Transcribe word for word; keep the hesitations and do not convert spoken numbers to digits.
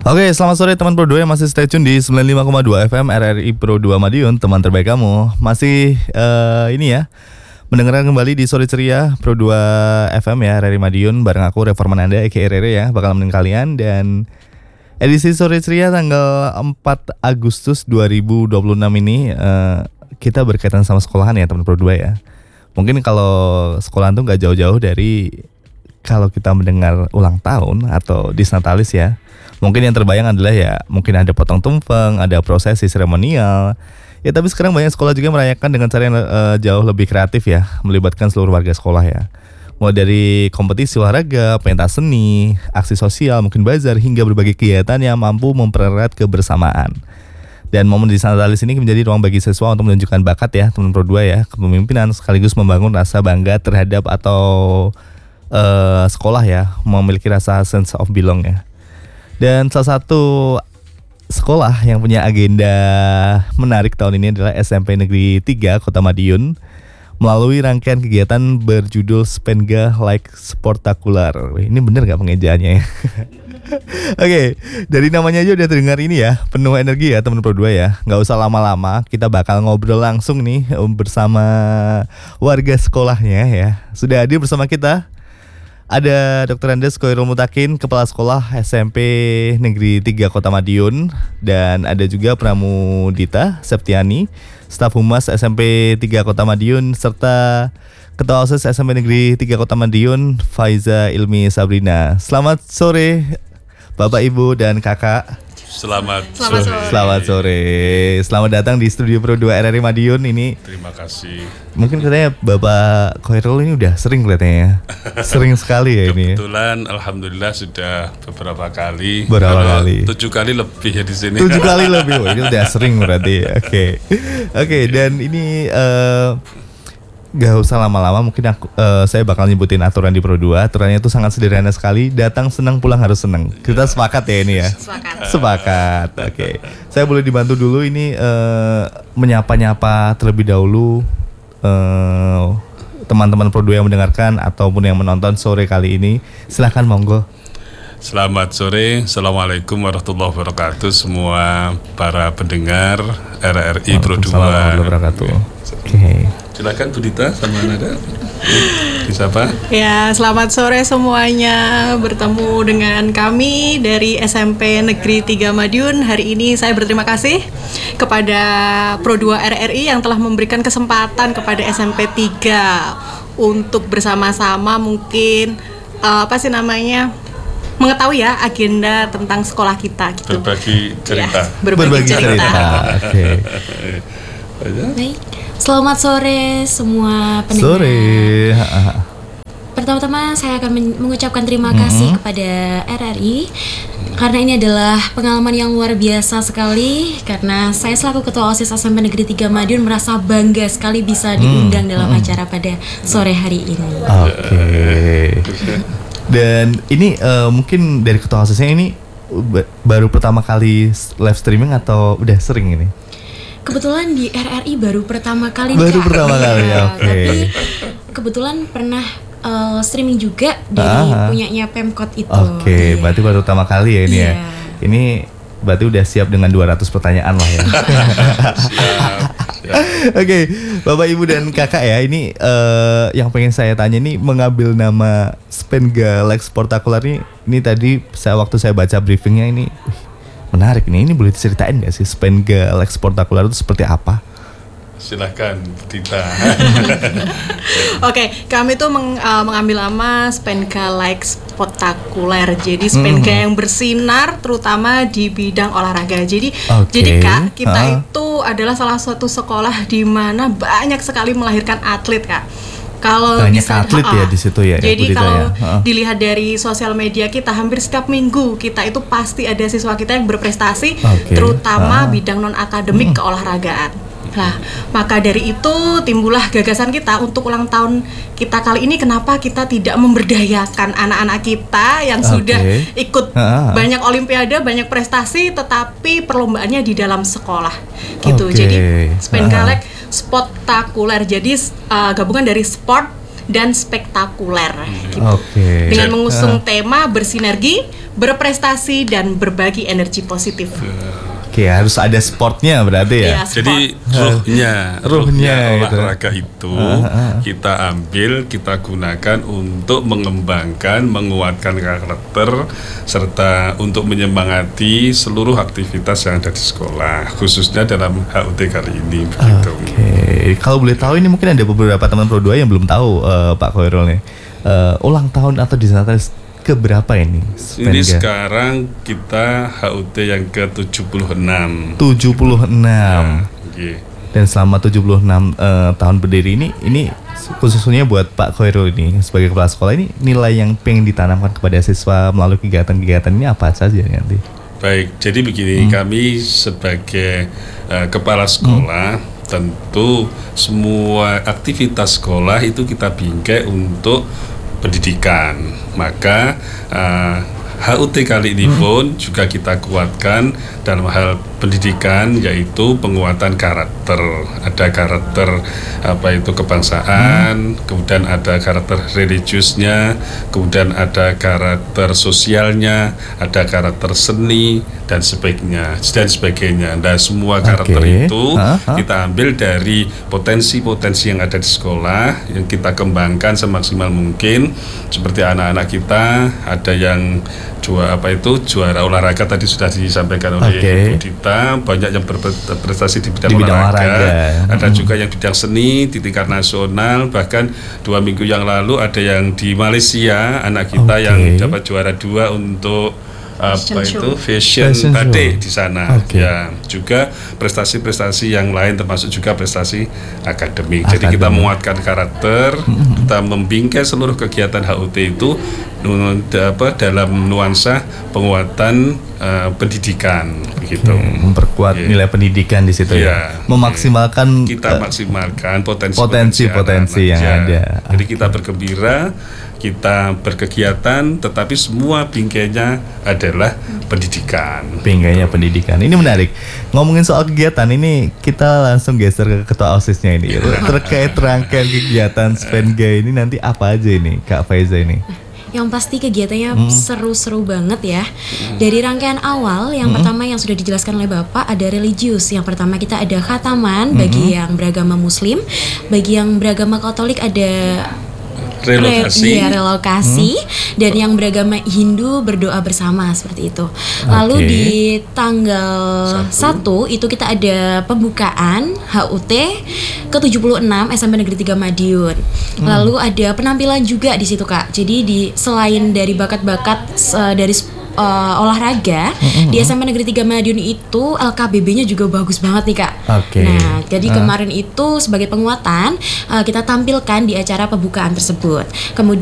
Oke, selamat sore teman Pro dua yang masih stay tune di sembilan puluh lima koma dua F M R R I Pro dua Madiun, teman terbaik kamu. Masih uh, ini ya, mendengarkan kembali di Sore Ceria Pro dua F M ya, R R I Madiun, bareng aku Reforman Anda Eka Rere ya, bakal nemenin kalian. Dan edisi Sore Ceria tanggal empat Agustus dua ribu dua puluh enam ini uh, kita berkaitan sama sekolahan ya teman Pro dua ya. Mungkin kalau sekolahan tuh gak jauh-jauh dari kalau kita mendengar ulang tahun atau disnatalis ya. Mungkin yang terbayang adalah ya mungkin ada potong tumpeng, ada prosesi seremonial. Ya tapi sekarang banyak sekolah juga merayakan dengan cara yang uh, jauh lebih kreatif ya, melibatkan seluruh warga sekolah ya. Mulai dari kompetisi olahraga, pentas seni, aksi sosial, mungkin bazar, hingga berbagai kegiatan yang mampu mempererat kebersamaan. Dan momen disnatalis ini menjadi ruang bagi siswa untuk menunjukkan bakat ya teman Pro dua ya, kepemimpinan sekaligus membangun rasa bangga terhadap atau uh, sekolah ya, memiliki rasa sense of belong ya. Dan salah satu sekolah yang punya agenda menarik tahun ini adalah S M P Negeri tiga Kota Madiun melalui rangkaian kegiatan berjudul Spenga Like Sportacular. Ini bener gak pengejaannya ya? Oke, okay, dari namanya aja udah terdengar ini ya, penuh energi ya teman Pro dua ya. Gak usah lama-lama, kita bakal ngobrol langsung nih bersama warga sekolahnya ya. Sudah hadir bersama kita ada Doktor Andes Koirul Mutakin, Kepala Sekolah S M P Negeri tiga Kota Madiun. Dan ada juga Pramudita Septiani, Staf Humas S M P tiga Kota Madiun, serta Ketua OSIS S M P Negeri tiga Kota Madiun, Faiza Ilmi Sabrina. Selamat sore Bapak, Ibu, dan Kakak. Selamat, Selamat sore. sore. Selamat sore. Selamat datang di Studio Pro dua R R I Madiun ini. Terima kasih. Mungkin katanya Bapak Koirul ini udah sering kelihatannya. Sering sekali ya ini. Kebetulan alhamdulillah sudah beberapa kali. Beberapa kali. Tujuh kali lebih ya di sini. Tujuh kali lebih. Oh, ini udah sering berarti. Oke. Okay. Oke, okay, dan ini uh, gak usah lama-lama, mungkin aku, uh, saya bakal nyebutin aturan di Pro dua. Aturannya itu sangat sederhana sekali. Datang senang, pulang harus senang. Kita sepakat ya ini ya. Sepakat. Sepakat. Oke. Okay. Saya boleh dibantu dulu ini uh, menyapa-nyapa terlebih dahulu uh, teman-teman Pro dua yang mendengarkan ataupun yang menonton sore kali ini. Silahkan monggo. Selamat sore. Assalamualaikum warahmatullahi wabarakatuh. Semua para pendengar R R I Pro dua. Warahmatullahi wabarakatuh. Oke. Okay. Silakan Bu Dita sama Nada. Bisa apa? Ya, selamat sore semuanya. Bertemu dengan kami dari S M P Negeri tiga Madiun. Hari ini saya berterima kasih kepada Pro dua R R I yang telah memberikan kesempatan kepada S M P tiga untuk bersama-sama mungkin uh, apa sih namanya? mengetahui ya agenda tentang sekolah kita gitu. Berbagi cerita. Ya, berbagi, berbagi cerita. cerita. Oke. Okay. Baik. Selamat sore semua pendengar. Sore. Pertama-tama saya akan men- mengucapkan terima kasih mm-hmm. kepada R R I karena ini adalah pengalaman yang luar biasa sekali, karena saya selaku Ketua OSIS S M P Negeri tiga Madiun merasa bangga sekali bisa diundang mm-hmm. dalam acara pada sore hari ini. Oke. Okay. Dan ini uh, mungkin dari Ketua OSISnya ini b- baru pertama kali live streaming atau udah sering ini? Kebetulan di R R I baru pertama kali. Baru Kak. pertama ya, kali, oke. Okay. Tapi kebetulan pernah uh, streaming juga dari ah. punyanya Pemkot itu. Oke, okay, iya. berarti baru pertama kali ya ini iya. ya. Ini berarti udah siap dengan dua ratus pertanyaan lah ya. Oke, okay, Bapak, Ibu, dan Kakak ya. Ini uh, yang pengen saya tanya ini, mengambil nama Spenga Like Sportacular ini, ini tadi saya waktu saya baca briefingnya ini menarik nih, ini boleh diceritain gak sih Spenga Like Sportacular itu seperti apa? Silahkan Dita. Oke, okay, kami tuh meng, uh, mengambil nama Spenga Like Sportacular. Jadi Spenga mm. yang bersinar terutama di bidang olahraga. Jadi okay. jadi Kak, kita uh. itu adalah salah satu sekolah di mana banyak sekali melahirkan atlet, Kak. Kalau banyak bisa, atlet uh, ya di situ ya. Jadi ya, kalau ya. uh. dilihat dari sosial media kita, hampir setiap minggu kita itu pasti ada siswa kita yang berprestasi, okay. terutama uh. bidang non akademik hmm. keolahragaan. Nah, maka dari itu timbullah gagasan kita untuk ulang tahun kita kali ini. Kenapa kita tidak memberdayakan anak-anak kita yang okay. sudah ikut uh. banyak olimpiade, banyak prestasi, tetapi perlombaannya di dalam sekolah, gitu. Okay. Jadi Spenga Like Sportacular, jadi uh, gabungan dari sport dan spektakuler. Gitu. Oke. Dengan Uh. mengusung tema bersinergi, berprestasi dan berbagi energi positif. Oke, harus ada sportnya berarti ya. Iya, sport. Jadi ruhnya, Ruhnya ruhnya gitu. olahraga itu Ah, ah. kita ambil, kita gunakan untuk mengembangkan, menguatkan karakter serta untuk menyemangati seluruh aktivitas yang ada di sekolah, khususnya dalam H U T kali ini. Begitu. Oke, kalau boleh tahu ini mungkin ada beberapa teman Pro dua yang belum tahu eh, Pak Khairul nih. Eh, ulang tahun atau disanakan ke berapa ini? Ini sekarang kita H U T yang ke tujuh puluh enam. tujuh puluh enam. Oke. Dan selama tujuh puluh enam eh, tahun berdiri ini, ini khususnya buat Pak Khairul ini sebagai kepala sekolah, ini nilai yang pengen ditanamkan kepada siswa melalui kegiatan-kegiatan ini apa saja nanti? Baik, jadi begini, Hmm. kami sebagai uh, kepala sekolah hmm. tentu semua aktivitas sekolah itu kita bingkai untuk pendidikan. Maka uh, H U T kali ini pun juga kita kuatkan dalam hal pendidikan, yaitu penguatan karakter. Ada karakter apa itu kebangsaan, hmm. kemudian ada karakter religiusnya, kemudian ada karakter sosialnya, ada karakter seni dan sebagainya dan sebagainya. Dan semua karakter Okay. itu huh? Huh? kita ambil dari potensi-potensi yang ada di sekolah yang kita kembangkan semaksimal mungkin. Seperti anak-anak kita ada yang juara apa itu juara olahraga tadi sudah disampaikan oleh Okay. Ibu Dita, banyak yang berprestasi di bidang, Di bidang olahraga, olahraga. ada Hmm. juga yang bidang seni di tingkat nasional, bahkan dua minggu yang lalu ada yang di Malaysia anak kita Okay. yang dapat juara dua untuk apa Fashion itu show. fashion, Fashion batik show. di sana. Okay. Ya, juga prestasi-prestasi yang lain termasuk juga prestasi akademik. Jadi Akademik. kita menguatkan karakter, kita membingkai seluruh kegiatan H U T itu nu- da- apa dalam nuansa penguatan eh, pendidikan begitu. Memperkuat Iya. nilai pendidikan di situ Iya. ya. Memaksimalkan Kita eh, maksimalkan potensi-potensi potensi-potensi yang anak-anak. ada. Ya. Jadi kita bergembira, kita berkegiatan, tetapi semua bingkainya adalah pendidikan. pinggangnya pendidikan. Ini menarik. Ngomongin soal kegiatan ini, kita langsung geser ke ketua OSISnya ini. Terkait rangkaian kegiatan Spenga ini nanti apa aja ini, Kak Faiza ini? Yang pasti kegiatannya Hmm. seru-seru banget ya. Dari rangkaian awal, yang Hmm. pertama yang sudah dijelaskan oleh Bapak ada religius. Yang pertama kita ada khataman Hmm. bagi yang beragama Muslim, bagi yang beragama Katolik ada Relokasi. Re- iya, relokasi. Dan yang beragama Hindu berdoa bersama seperti itu. Lalu Oke. di tanggal Satu. satu itu kita ada pembukaan H U T ke tujuh puluh enam S M P Negeri tiga Madiun. Lalu ada penampilan juga di situ, Kak. Jadi di selain dari bakat-bakat uh, dari uh, olahraga di S M P Negeri tiga Madiun itu L K B B-nya juga bagus banget nih, Kak. Oke. Nah, jadi Ah. kemarin itu sebagai penguatan uh, kita tampilkan di acara pembukaan tersebut. Kemudian